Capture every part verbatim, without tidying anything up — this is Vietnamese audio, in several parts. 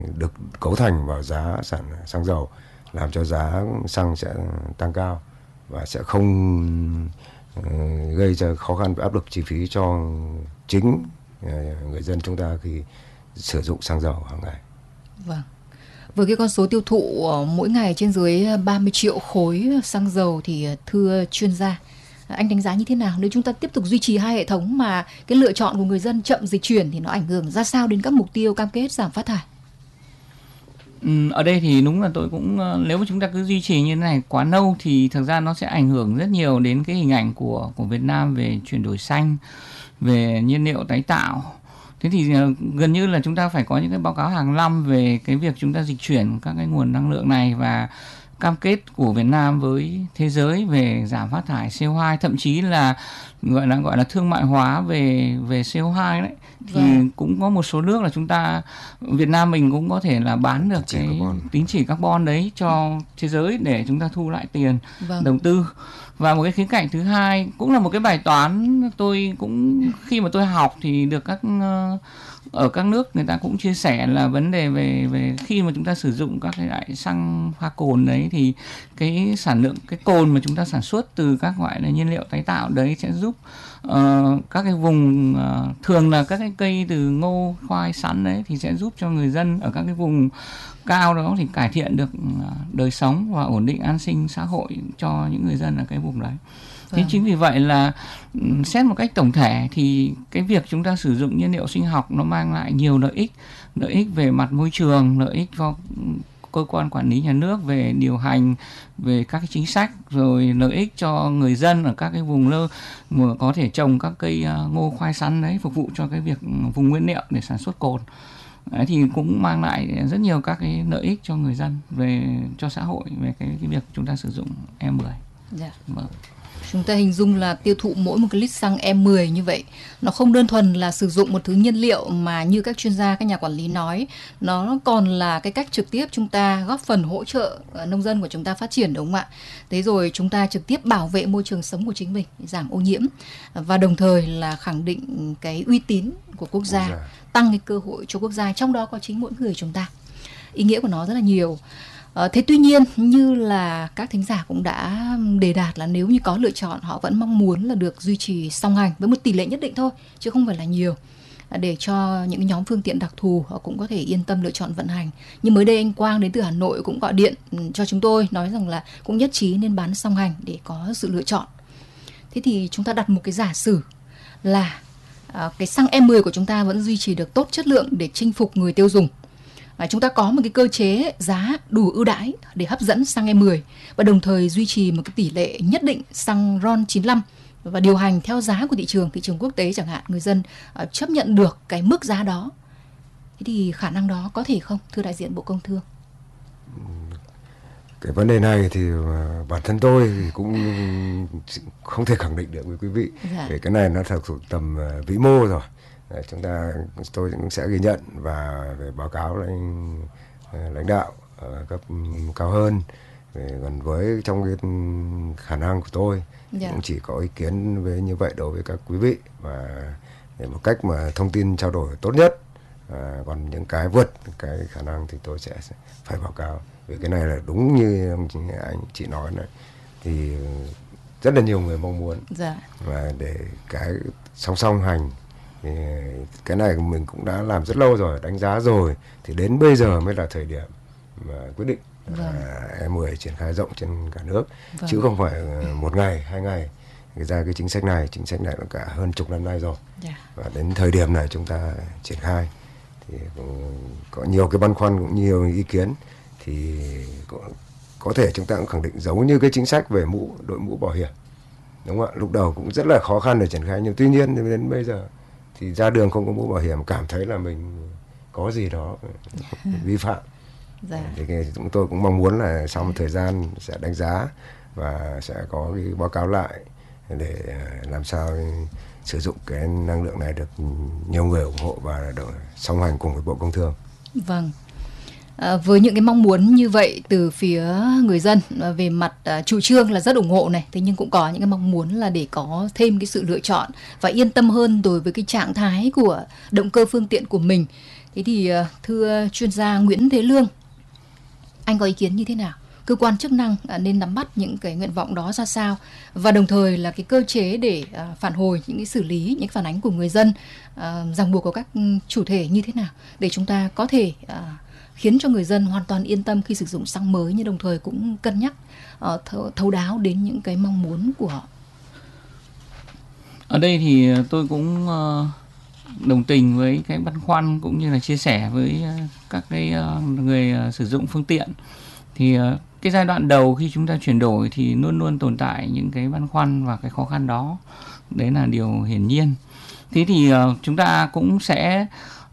được cấu thành vào giá sản xăng dầu, làm cho giá xăng sẽ tăng cao và sẽ không gây ra khó khăn và áp lực chi phí cho chính người dân chúng ta khi sử dụng xăng dầu hàng ngày. Vâng. Với cái con số tiêu thụ mỗi ngày trên dưới ba mươi triệu khối xăng dầu thì thưa chuyên gia, anh đánh giá như thế nào? Nếu chúng ta tiếp tục duy trì hai hệ thống mà cái lựa chọn của người dân chậm dịch chuyển thì nó ảnh hưởng ra sao đến các mục tiêu cam kết giảm phát thải? Ừ, ở đây thì đúng là tôi cũng, nếu mà chúng ta cứ duy trì như thế này quá lâu thì thực ra nó sẽ ảnh hưởng rất nhiều đến cái hình ảnh của của Việt Nam về chuyển đổi xanh, về nhiên liệu tái tạo. Thế thì gần như là chúng ta phải có những cái báo cáo hàng năm về cái việc chúng ta dịch chuyển các cái nguồn năng lượng này và cam kết của Việt Nam với thế giới về giảm phát thải xê o hai, thậm chí là gọi là gọi là thương mại hóa về về xê o hai đấy. Thì vâng. cũng có một số nước là chúng ta, Việt Nam mình cũng có thể là bán được cái tín chỉ carbon đấy cho thế giới để chúng ta thu lại tiền vâng. đầu tư. Và một cái khía cạnh thứ hai cũng là một cái bài toán tôi cũng khi mà tôi học thì được các ở các nước người ta cũng chia sẻ là vấn đề về về khi mà chúng ta sử dụng các cái loại xăng pha cồn đấy thì cái sản lượng cái cồn mà chúng ta sản xuất từ các loại là nhiên liệu tái tạo đấy sẽ giúp uh, các cái vùng uh, thường là các cái cây từ ngô, khoai, sắn đấy thì sẽ giúp cho người dân ở các cái vùng cao đó thì cải thiện được đời sống và ổn định an sinh xã hội cho những người dân ở cái vùng đấy. Thế chính vì vậy là xét một cách tổng thể thì cái việc chúng ta sử dụng nhiên liệu sinh học nó mang lại nhiều lợi ích, lợi ích về mặt môi trường, lợi ích cho cơ quan quản lý nhà nước về điều hành, về các cái chính sách, rồi lợi ích cho người dân ở các cái vùng lơ mà có thể trồng các cây ngô, khoai, sắn đấy phục vụ cho cái việc vùng nguyên liệu để sản xuất cồn. Đấy, thì cũng mang lại rất nhiều các cái lợi ích cho người dân, về cho xã hội về cái, cái việc chúng ta sử dụng E mười. Dạ. Vâng. Chúng ta hình dung là tiêu thụ mỗi một cái lít xăng E mười như vậy, nó không đơn thuần là sử dụng một thứ nhiên liệu mà như các chuyên gia, các nhà quản lý nói, nó còn là cái cách trực tiếp chúng ta góp phần hỗ trợ nông dân của chúng ta phát triển, đúng không ạ? Thế rồi chúng ta trực tiếp bảo vệ môi trường sống của chính mình, giảm ô nhiễm và đồng thời là khẳng định cái uy tín của quốc gia, tăng cái cơ hội cho quốc gia, trong đó có chính mỗi người chúng ta. Ý nghĩa của nó rất là nhiều. À, thế tuy nhiên như là các thính giả cũng đã đề đạt là nếu như có lựa chọn họ vẫn mong muốn là được duy trì song hành với một tỷ lệ nhất định thôi chứ không phải là nhiều, để cho những nhóm phương tiện đặc thù họ cũng có thể yên tâm lựa chọn vận hành. Nhưng mới đây anh Quang đến từ Hà Nội cũng gọi điện cho chúng tôi nói rằng là cũng nhất trí nên bán song hành để có sự lựa chọn. Thế thì chúng ta đặt một cái giả sử là à, cái xăng E mười của chúng ta vẫn duy trì được tốt chất lượng để chinh phục người tiêu dùng. À, chúng ta có một cái cơ chế giá đủ ưu đãi để hấp dẫn xăng E mười và đồng thời duy trì một cái tỷ lệ nhất định xăng RON chín mươi lăm và điều hành theo giá của thị trường, thị trường quốc tế chẳng hạn, người dân uh, chấp nhận được cái mức giá đó. Thế thì khả năng đó có thể không, thưa đại diện Bộ Công Thương? Cái vấn đề này thì bản thân tôi thì cũng không thể khẳng định được với quý vị. Dạ. Cái cái này nó thật thuộc tầm vĩ mô rồi. Để chúng ta tôi cũng sẽ ghi nhận và về báo cáo lãnh lãnh đạo ở cấp cao hơn. Về gần với trong cái khả năng của tôi yeah. cũng chỉ có ý kiến với như vậy đối với các quý vị và để một cách mà thông tin trao đổi tốt nhất. À, còn những cái vượt cái khả năng thì tôi sẽ phải báo cáo. Vì cái này là đúng như anh chị nói này thì rất là nhiều người mong muốn dạ. và để cái song song hành thì cái này mình cũng đã làm rất lâu rồi, đánh giá rồi thì đến bây giờ mới là thời điểm mà quyết định vâng. E mười triển khai rộng trên cả nước vâng. chứ không phải một ngày, hai ngày ra cái chính sách này. Chính sách này nó cả hơn chục năm nay rồi yeah. và đến thời điểm này chúng ta triển khai thì cũng có nhiều cái băn khoăn, cũng nhiều ý kiến thì có, có thể chúng ta cũng khẳng định giống như cái chính sách về mũ đội mũ bảo hiểm, đúng không ạ? Lúc đầu cũng rất là khó khăn để triển khai, nhưng tuy nhiên đến bây giờ thì ra đường không có mũ bảo hiểm cảm thấy là mình có gì đó vi phạm. Dạ. Thì chúng tôi cũng mong muốn là sau một thời gian sẽ đánh giá và sẽ có cái báo cáo lại để làm sao sử dụng cái năng lượng này được nhiều người ủng hộ và được song hành cùng với Bộ Công Thương. Vâng. À, với những cái mong muốn như vậy từ phía người dân về mặt uh, chủ trương là rất ủng hộ này, thế nhưng cũng có những cái mong muốn là để có thêm cái sự lựa chọn và yên tâm hơn đối với cái trạng thái của động cơ phương tiện của mình, Thế thì thưa chuyên gia Nguyễn Thế Lương, anh có ý kiến như thế nào? Cơ quan chức năng nên nắm bắt những cái nguyện vọng đó ra sao, và đồng thời là cái cơ chế để phản hồi những cái xử lý những phản ánh của người dân, ràng buộc của các chủ thể như thế nào để chúng ta có thể khiến cho người dân hoàn toàn yên tâm khi sử dụng xăng mới, nhưng đồng thời cũng cân nhắc thấu, thấu đáo đến những cái mong muốn của họ. Ở đây thì tôi cũng đồng tình với cái băn khoăn cũng như là chia sẻ với các cái người sử dụng phương tiện. Thì cái giai đoạn đầu khi chúng ta chuyển đổi thì luôn luôn tồn tại những cái băn khoăn và cái khó khăn đó. Đấy là điều hiển nhiên. Thế thì chúng ta cũng sẽ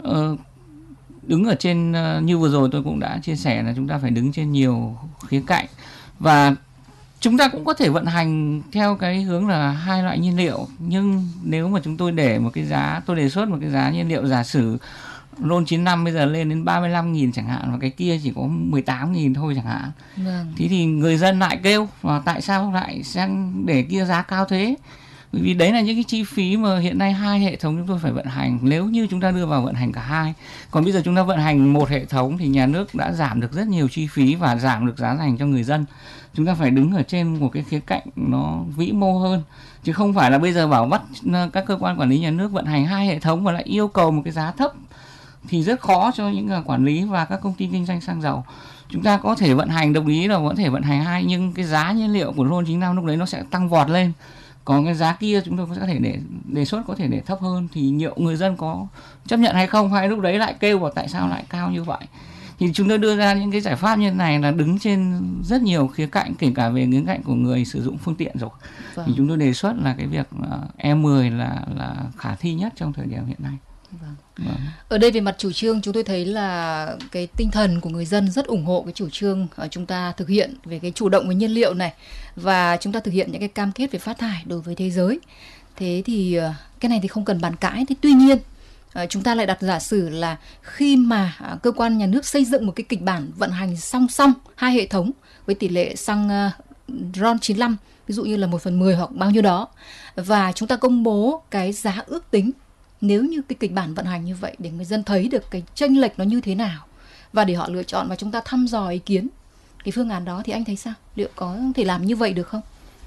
đứng ở trên, như vừa rồi tôi cũng đã chia sẻ, là chúng ta phải đứng trên nhiều khía cạnh. Và chúng ta cũng có thể vận hành theo cái hướng là hai loại nhiên liệu. Nhưng nếu mà chúng tôi để một cái giá, tôi đề xuất một cái giá nhiên liệu giả sử RON chín lăm bây giờ lên đến ba mươi lăm nghìn chẳng hạn, và cái kia chỉ có mười tám nghìn thôi chẳng hạn. Vâng. Thế thì người dân lại kêu, và tại sao lại sang để kia giá cao thế? Bởi vì đấy là những cái chi phí mà hiện nay hai hệ thống chúng tôi phải vận hành, nếu như chúng ta đưa vào vận hành cả hai. Còn bây giờ chúng ta vận hành một hệ thống thì nhà nước đã giảm được rất nhiều chi phí và giảm được giá thành cho người dân. Chúng ta phải đứng ở trên một cái khía cạnh nó vĩ mô hơn, chứ không phải là bây giờ bảo bắt các cơ quan quản lý nhà nước vận hành hai hệ thống và lại yêu cầu một cái giá thấp thì rất khó cho những người quản lý và các công ty kinh doanh xăng dầu. Chúng ta có thể vận hành, đồng ý là có thể vận hành hai, nhưng cái giá nhiên liệu của RON chín lăm lúc đấy nó sẽ tăng vọt lên. Còn cái giá kia chúng tôi có thể để đề xuất có thể để thấp hơn, thì liệu người dân có chấp nhận hay không, hay lúc đấy lại kêu vào tại sao lại cao như vậy. Thì chúng tôi đưa ra những cái giải pháp như thế này là đứng trên rất nhiều khía cạnh, kể cả về khía cạnh của người sử dụng phương tiện rồi. Vâng. Thì chúng tôi đề xuất là cái việc E mười là là khả thi nhất trong thời điểm hiện nay. Vâng. Vâng. Ở đây về mặt chủ trương, chúng tôi thấy là cái tinh thần của người dân rất ủng hộ cái chủ trương chúng ta thực hiện về cái chủ động với nhiên liệu này, và chúng ta thực hiện những cái cam kết về phát thải đối với thế giới. Thế thì cái này thì không cần bàn cãi. Thế tuy nhiên chúng ta lại đặt giả sử là khi mà cơ quan nhà nước xây dựng một cái kịch bản vận hành song song hai hệ thống với tỷ lệ xăng RON chín lăm ví dụ như là một phần mười hoặc bao nhiêu đó, và chúng ta công bố cái giá ước tính nếu như cái kịch bản vận hành như vậy để người dân thấy được cái chênh lệch nó như thế nào và để họ lựa chọn, và chúng ta thăm dò ý kiến cái phương án đó, thì anh thấy sao? Liệu có thể làm như vậy được không?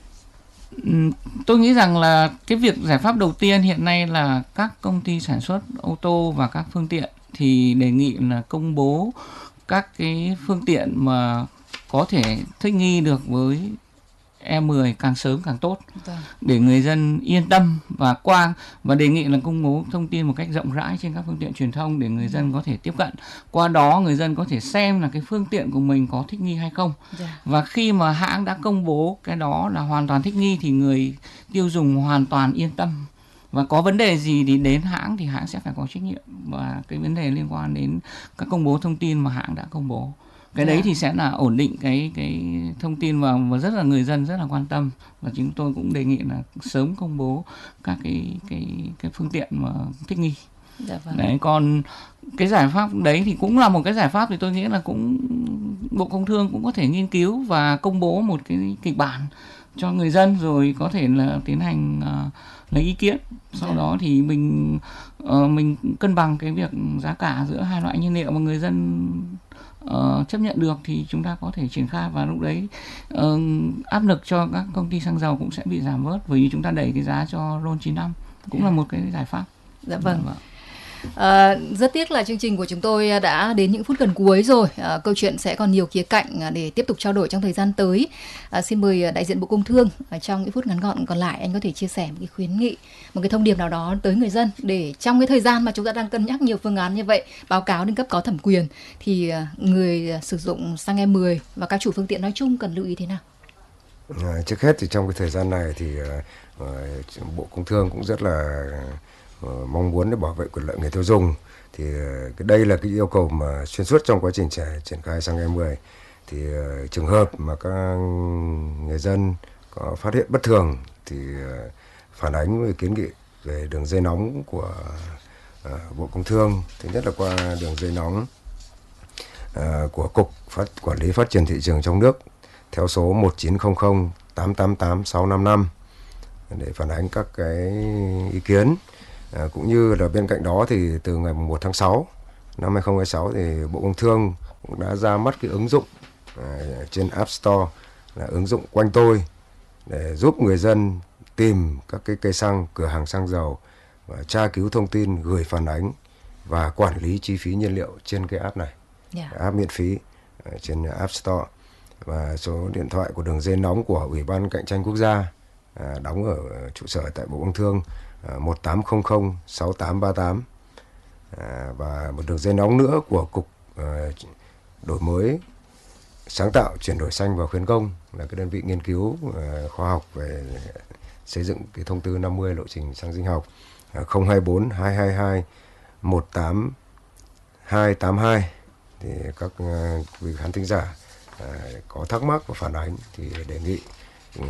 Tôi nghĩ rằng là cái việc giải pháp đầu tiên hiện nay là các công ty sản xuất ô tô và các phương tiện thì đề nghị là công bố các cái phương tiện mà có thể thích nghi được với E mười càng sớm càng tốt, vâng, để người dân yên tâm, và qua và đề nghị là công bố thông tin một cách rộng rãi trên các phương tiện truyền thông để người dân có thể tiếp cận. Qua đó người dân có thể xem là cái phương tiện của mình có thích nghi hay không. Yeah. Và khi mà hãng đã công bố cái đó là hoàn toàn thích nghi thì người tiêu dùng hoàn toàn yên tâm. Và có vấn đề gì thì đến hãng thì hãng sẽ phải có trách nhiệm, và cái vấn đề liên quan đến các công bố thông tin mà hãng đã công bố. Cái đấy thì sẽ là ổn định cái cái thông tin, và, và rất là người dân rất là quan tâm, và chúng tôi cũng đề nghị là sớm công bố các cái cái cái phương tiện mà thích nghi. Dạ vâng. Đấy, còn cái giải pháp đấy thì cũng là một cái giải pháp thì tôi nghĩ là cũng Bộ Công Thương cũng có thể nghiên cứu và công bố một cái kịch bản cho người dân, rồi có thể là tiến hành uh, lấy ý kiến. Sau dạ. đó thì mình uh, mình cân bằng cái việc giá cả giữa hai loại nhiên liệu mà người dân Uh, chấp nhận được thì chúng ta có thể triển khai, và lúc đấy uh, áp lực cho các công ty xăng dầu cũng sẽ bị giảm bớt, bởi vì chúng ta đẩy cái giá cho RON chín lăm cũng là một cái giải pháp. Dạ vâng. Dạ, À, rất tiếc là chương trình của chúng tôi đã đến những phút gần cuối rồi. À, câu chuyện sẽ còn nhiều khía cạnh để tiếp tục trao đổi trong thời gian tới. À, xin mời đại diện Bộ Công Thương trong những phút ngắn gọn còn lại, anh có thể chia sẻ một cái khuyến nghị, một cái thông điệp nào đó tới người dân, để trong cái thời gian mà chúng ta đang cân nhắc nhiều phương án như vậy, báo cáo đến cấp có thẩm quyền, thì người sử dụng xăng E mười và các chủ phương tiện nói chung cần lưu ý thế nào? À, trước hết thì trong cái thời gian này thì uh, Bộ Công Thương cũng rất là uh, mong muốn để bảo vệ quyền lợi người tiêu dùng. Thì uh, cái đây là cái yêu cầu mà xuyên suốt trong quá trình triển khai xăng E mười. Thì uh, trường hợp mà các người dân có phát hiện bất thường thì uh, phản ánh với kiến nghị về đường dây nóng của uh, Bộ Công Thương. Thứ nhất là qua đường dây nóng uh, của Cục Phát, Quản lý Phát triển Thị trường trong nước theo số một chín không không tám tám tám sáu năm năm để phản ánh các cái ý kiến. À, cũng như là bên cạnh đó thì từ ngày một tháng sáu năm hai không hai sáu thì Bộ Công Thương cũng đã ra mắt cái ứng dụng uh, trên App Store là ứng dụng Quanh Tôi để giúp người dân tìm các cái cây xăng, cửa hàng xăng dầu và tra cứu thông tin, gửi phản ánh và quản lý chi phí nhiên liệu trên cái app này. Yeah. App miễn phí uh, trên App Store. Và số điện thoại của đường dây nóng của Ủy ban Cạnh tranh Quốc gia à, đóng ở trụ sở tại Bộ Công Thương à, một tám không không sáu tám ba tám à, và một đường dây nóng nữa của Cục à, Đổi mới, Sáng tạo, Chuyển đổi xanh và khuyến công, là cái đơn vị nghiên cứu à, khoa học về xây dựng cái thông tư năm mươi lộ trình xăng sinh học, à, không hai bốn hai hai hai một tám hai tám hai. Thì các à, quý khán thính giả À, có thắc mắc và phản ánh thì đề nghị uh,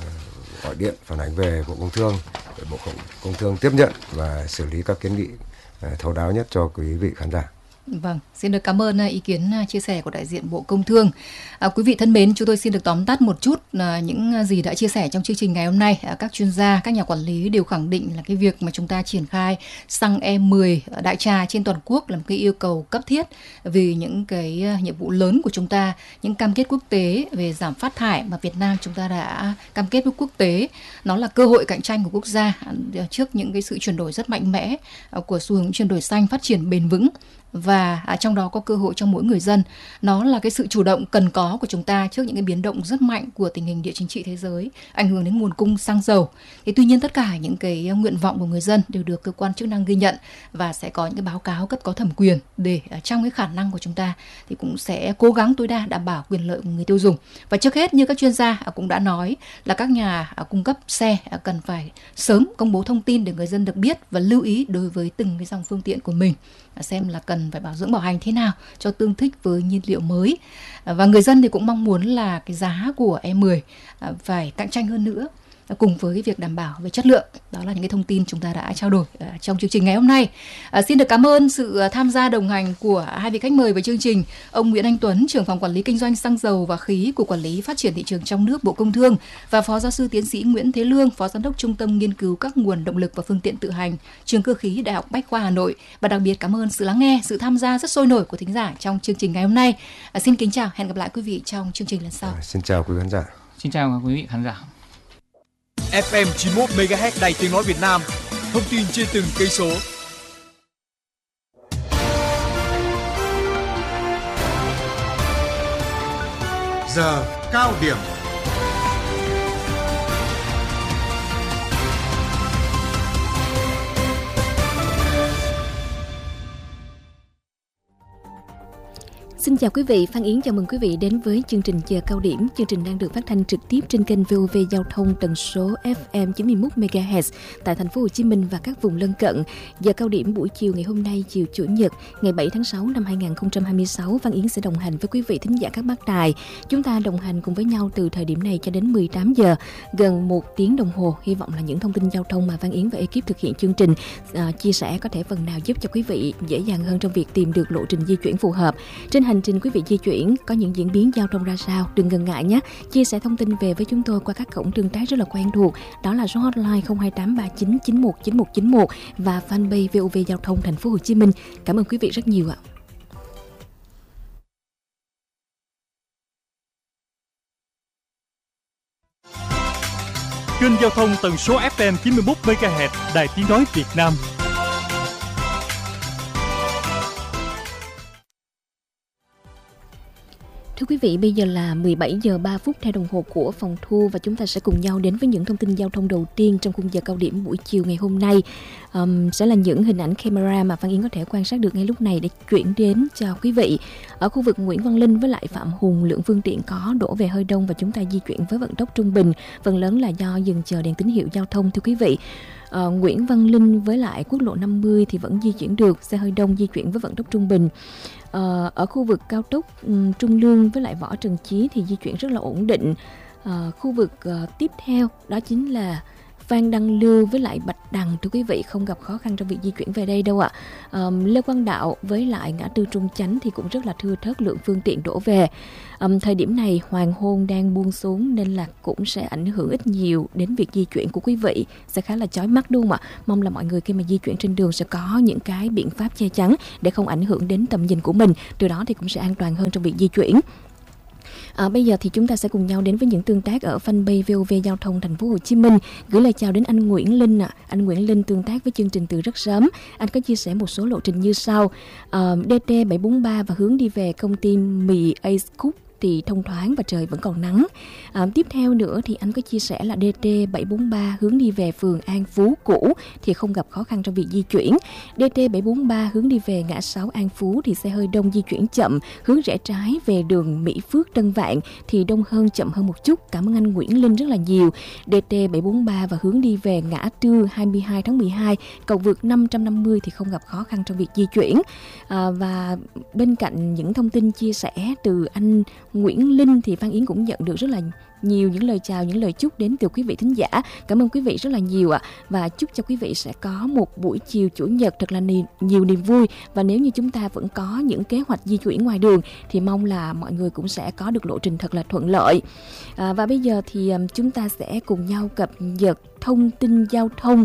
gọi điện phản ánh về Bộ Công Thương để Bộ Công Thương tiếp nhận và xử lý các kiến nghị uh, thấu đáo nhất cho quý vị khán giả. Vâng, xin được cảm ơn ý kiến chia sẻ của đại diện Bộ Công Thương. À, quý vị thân mến, chúng tôi xin được tóm tắt một chút là những gì đã chia sẻ trong chương trình ngày hôm nay. À, các chuyên gia, các nhà quản lý đều khẳng định là cái việc mà chúng ta triển khai xăng E mười đại trà trên toàn quốc là một cái yêu cầu cấp thiết vì những cái nhiệm vụ lớn của chúng ta, những cam kết quốc tế về giảm phát thải mà Việt Nam chúng ta đã cam kết với quốc tế. Nó là cơ hội cạnh tranh của quốc gia trước những cái sự chuyển đổi rất mạnh mẽ của xu hướng chuyển đổi xanh, phát triển bền vững. Và à, trong đó có cơ hội cho mỗi người dân. Nó là cái sự chủ động cần có của chúng ta trước những cái biến động rất mạnh của tình hình địa chính trị thế giới, ảnh hưởng đến nguồn cung xăng dầu. Thì tuy nhiên tất cả những cái nguyện vọng của người dân đều được cơ quan chức năng ghi nhận và sẽ có những cái báo cáo cấp có thẩm quyền để à, trong cái khả năng của chúng ta thì cũng sẽ cố gắng tối đa đảm bảo quyền lợi của người tiêu dùng. Và trước hết như các chuyên gia à, cũng đã nói là các nhà à, cung cấp xe à, cần phải sớm công bố thông tin để người dân được biết và lưu ý đối với từng cái dòng phương tiện của mình, à, xem là cần phải bảo dưỡng bảo hành thế nào cho tương thích với nhiên liệu mới. Và người dân thì cũng mong muốn là cái giá của E mười phải cạnh tranh hơn nữa cùng với cái việc đảm bảo về chất lượng. Đó là những cái thông tin chúng ta đã trao đổi trong chương trình ngày hôm nay. À, xin được cảm ơn sự tham gia đồng hành của hai vị khách mời với chương trình, ông Nguyễn Anh Tuấn, trưởng phòng quản lý kinh doanh xăng dầu và khí của Quản lý Phát triển thị trường trong nước Bộ Công Thương, và phó giáo sư tiến sĩ Nguyễn Thế Lương, phó giám đốc Trung tâm nghiên cứu các nguồn động lực và phương tiện tự hành, trường Cơ khí Đại học Bách khoa Hà Nội. Và đặc biệt cảm ơn sự lắng nghe, sự tham gia rất sôi nổi của thính giả trong chương trình ngày hôm nay. À, xin kính chào, hẹn gặp lại quý vị trong chương trình lần sau. À, xin chào quý khán giả. Xin chào quý vị khán giả. ép em chín mươi mốt mê ga héc Đài Tiếng nói Việt Nam, thông tin trên từng cây số. Giờ cao điểm. Xin chào quý vị, Phan Yến chào mừng quý vị đến với chương trình Giờ cao điểm. Chương trình đang được phát thanh trực tiếp trên kênh vê o vê Giao thông tần số ép em chín mươi mốt mê ga héc tại thành phố Hồ Chí Minh và các vùng lân cận. Giờ cao điểm buổi chiều ngày hôm nay, chiều Chủ nhật ngày bảy tháng sáu năm hai không hai sáu, Phan Yến sẽ đồng hành với quý vị thính giả các bác đài. Chúng ta đồng hành cùng với nhau từ thời điểm này cho đến mười tám giờ, gần một tiếng đồng hồ. Hy vọng là những thông tin giao thông mà Phan Yến và ekip thực hiện chương trình à, chia sẻ có thể phần nào giúp cho quý vị dễ dàng hơn trong việc tìm được lộ trình di chuyển phù hợp. Trên hành trình quý vị di chuyển có những diễn biến giao thông ra sao, đừng ngần ngại nhé, chia sẻ thông tin về với chúng tôi qua các cổng tương tác rất là quen thuộc, đó là số hotline không hai tám ba chín chín một chín một chín một và fanpage vê o vê Giao thông thành phố Hồ Chí Minh. Cảm ơn quý vị rất nhiều ạ. Kênh giao thông tần số ép em chín mươi mốt mê ga héc Đài Tiếng nói Việt Nam. Thưa quý vị, bây giờ là mười bảy giờ ba phút theo đồng hồ của phòng thu và chúng ta sẽ cùng nhau đến với những thông tin giao thông đầu tiên trong khung giờ cao điểm buổi chiều ngày hôm nay. Um, sẽ là những hình ảnh camera mà Phan Yến có thể quan sát được ngay lúc này để chuyển đến cho quý vị. Ở khu vực Nguyễn Văn Linh với lại Phạm Hùng, lượng phương tiện có đổ về hơi đông và chúng ta di chuyển với vận tốc trung bình, phần lớn là do dừng chờ đèn tín hiệu giao thông. Thưa quý vị, Uh, Nguyễn Văn Linh với lại quốc lộ năm mươi thì vẫn di chuyển được, xe hơi đông di chuyển với vận tốc trung bình. Uh, ở khu vực cao tốc um, Trung Lương với lại Võ Trần Chí thì di chuyển rất là ổn định. Uh, khu vực uh, tiếp theo đó chính là Phan Đăng Lưu với lại Bạch Đằng thưa quý vị không gặp khó khăn trong việc di chuyển về đây đâu ạ. À, Lê Quang Đạo với lại ngã tư Trung Chánh thì cũng rất là thưa thớt lượng phương tiện đổ về. À, thời điểm này hoàng hôn đang buông xuống nên là cũng sẽ ảnh hưởng ít nhiều đến việc di chuyển của quý vị, sẽ khá là chói mắt đúng không ạ? Mong là mọi người khi mà di chuyển trên đường sẽ có những cái biện pháp che chắn để không ảnh hưởng đến tầm nhìn của mình, từ đó thì cũng sẽ an toàn hơn trong việc di chuyển. À, bây giờ thì chúng ta sẽ cùng nhau đến với những tương tác ở fanpage vê o vê Giao thông Thành phố Hồ Chí Minh. Gửi lời chào đến anh Nguyễn Linh ạ. À. Anh Nguyễn Linh tương tác với chương trình từ rất sớm. Anh có chia sẻ một số lộ trình như sau. À, đê tê bảy bốn ba và hướng đi về công ty mì Ace Cook thì thông thoáng và trời vẫn còn nắng. À, tiếp theo nữa thì anh có chia sẻ là đê tê bảy bốn ba hướng đi về phường An Phú cũ thì không gặp khó khăn trong việc di chuyển. đê tê bảy bốn ba hướng đi về ngã sáu An Phú thì xe hơi đông, di chuyển chậm. Hướng rẽ trái về đường Mỹ Phước Tân Vạn thì đông hơn, chậm hơn một chút. Cảm ơn anh Nguyễn Linh rất là nhiều. đê tê bảy bốn ba và hướng đi về ngã tư hai mươi hai tháng mười hai, cầu vượt năm trăm năm mươi thì không gặp khó khăn trong việc di chuyển. À, và bên cạnh những thông tin chia sẻ từ anh Nguyễn Linh thì Phan Yến cũng nhận được rất là nhiều những lời chào, những lời chúc đến từ quý vị thính giả. Cảm ơn quý vị rất là nhiều ạ. Và chúc cho quý vị sẽ có một buổi chiều chủ nhật thật là nhiều niềm vui. Và nếu như chúng ta vẫn có những kế hoạch di chuyển ngoài đường thì mong là mọi người cũng sẽ có được lộ trình thật là thuận lợi. À, và bây giờ thì um, chúng ta sẽ cùng nhau cập nhật thông tin giao thông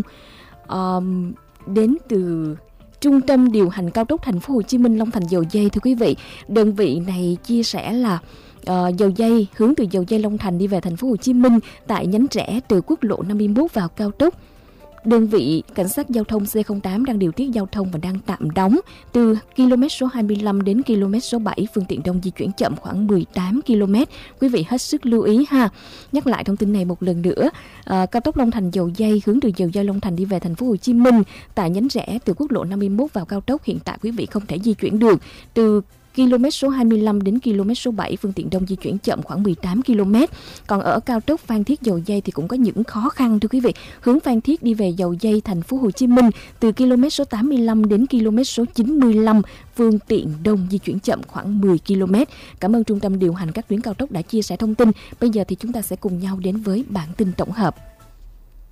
um, đến từ Trung tâm điều hành cao tốc Thành phố Hồ Chí Minh Long Thành Dầu Giây. Thưa quý vị, đơn vị này chia sẻ là uh, dầu dây hướng từ dầu dây Long Thành đi về Thành phố Hồ Chí Minh tại nhánh rẽ từ quốc lộ năm mươi mốt vào cao tốc. Đơn vị cảnh sát giao thông xê không tám đang điều tiết giao thông và đang tạm đóng từ km số hai mươi lăm đến km số bảy, phương tiện đông di chuyển chậm khoảng mười tám ki lô mét. Quý vị hết sức lưu ý ha. Nhắc lại thông tin này một lần nữa. À, cao tốc Long Thành Dầu Giây hướng từ dầu dây Long Thành đi về Thành phố Hồ Chí Minh tại nhánh rẽ từ quốc lộ năm mươi mốt vào cao tốc, hiện tại quý vị không thể di chuyển được. Từ km số hai mươi lăm đến km số bảy, phương tiện đông di chuyển chậm khoảng mười tám ki lô mét. Còn ở cao tốc Phan Thiết Dầu Giây thì cũng có những khó khăn thưa quý vị. Hướng Phan Thiết đi về Dầu Giây Thành phố Hồ Chí Minh từ km số tám mươi lăm đến km số chín mươi lăm, phương tiện đông di chuyển chậm khoảng mười ki lô mét. Cảm ơn Trung tâm điều hành các tuyến cao tốc đã chia sẻ thông tin. Bây giờ thì chúng ta sẽ cùng nhau đến với bản tin tổng hợp.